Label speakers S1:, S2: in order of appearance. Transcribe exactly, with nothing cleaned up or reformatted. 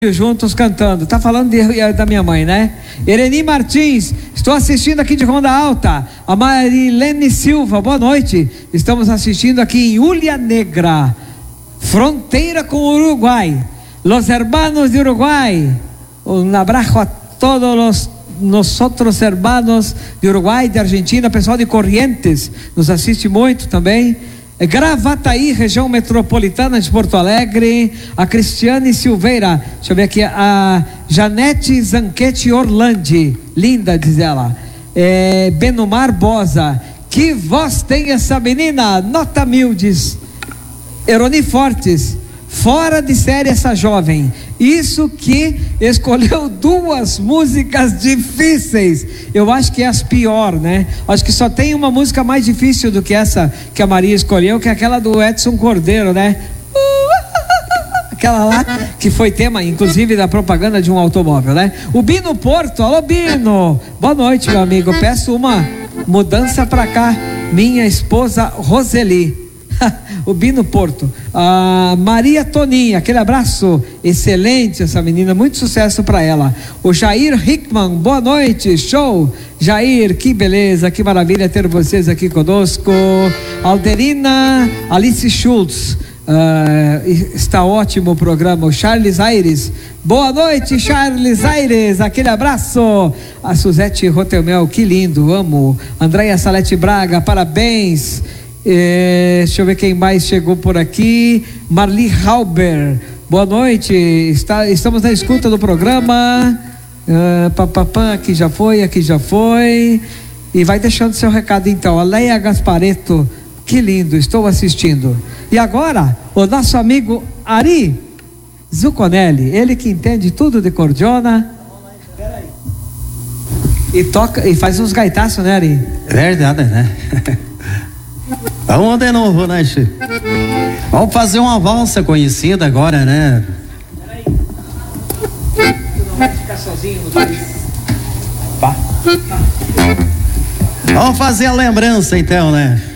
S1: juntos cantando. Tá falando de, da minha mãe, né? Ereni Martins, estou assistindo aqui de Ronda Alta. A Marilene Silva, boa noite. Estamos assistindo aqui em Ulha Negra, fronteira com o Uruguai. Los hermanos de Uruguai, um abraço a todos los nosotros hermanos de Uruguai, de Argentina, pessoal de Corrientes nos assiste muito também. Gravataí, região metropolitana de Porto Alegre. A Cristiane Silveira, deixa eu ver aqui, a Janete Zanquete Orlandi, linda, diz ela. é, Benumar Bosa, que voz tem essa menina, nota mil, diz Eroni Fortes. Fora de série essa jovem, isso que escolheu duas músicas difíceis. Eu acho que é as pior, né? Acho que só tem uma música mais difícil do que essa que a Maria escolheu, que é aquela do Edson Cordeiro, né? Aquela lá que foi tema, inclusive, da propaganda de um automóvel, né? O Bino Porto, alô Bino, boa noite, meu amigo. Peço uma mudança pra cá, minha esposa Roseli. O Bino Porto, a Maria Toninha, aquele abraço, excelente essa menina, muito sucesso para ela. O Jair Hickman, boa noite, show. Jair, que beleza, que maravilha ter vocês aqui conosco. Alderina Alice Schultz, uh, está ótimo o programa. O Charles Aires, boa noite, Charles Aires, aquele abraço. A Suzete Rotelmel, que lindo, amo. Andréia Salete Braga, parabéns. É, deixa eu ver quem mais chegou por aqui. Marli Halber, boa noite. Está, estamos na escuta do programa. Uh, papapá, aqui já foi, aqui já foi. E vai deixando seu recado então. A Leia Gaspareto, que lindo, estou assistindo. E agora, o nosso amigo Ari Zuconelli, ele que entende tudo de cordiona. E toca, e faz uns gaitaços, né, Ari?
S2: Verdade, né? Vamos de novo, né, Chico? Vamos fazer uma valsa conhecida agora, né?
S1: Peraí. Tu não vai ficar sozinho no país?
S2: Vamos fazer a lembrança então, né?